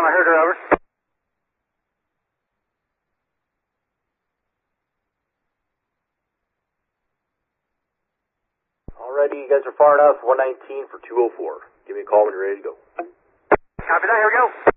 I heard her, over. Alrighty, you guys are far enough. 119 for 204. Give me a call when you're ready to go. Copy that, here we go.